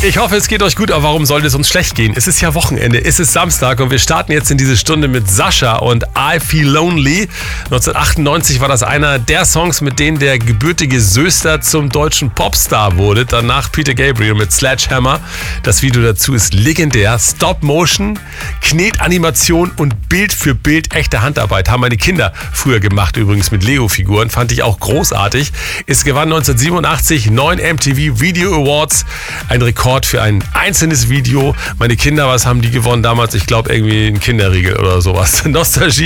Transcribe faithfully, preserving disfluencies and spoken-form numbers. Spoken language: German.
Ich hoffe, es geht euch gut, aber warum sollte es uns schlecht gehen? Es ist ja Wochenende, es ist Samstag und wir starten jetzt in diese Stunde mit Sascha und I Feel Lonely. neunzehnhundertachtundneunzig war das einer der Songs, mit denen der gebürtige Söster zum deutschen Popstar wurde. Danach Peter Gabriel mit Sledgehammer. Das Video dazu ist legendär. Stop-Motion, Knetanimation und Bild für Bild echte Handarbeit. Haben meine Kinder früher gemacht, übrigens mit Lego-Figuren. Fand ich auch großartig. Es gewann neunzehnhundertsiebenundachtzig neun M T V Video Awards. Ein Rekord für ein einzelnes Video. Meine Kinder, was haben die gewonnen damals? Ich glaube irgendwie ein Kinderriegel oder sowas. Nostalgie.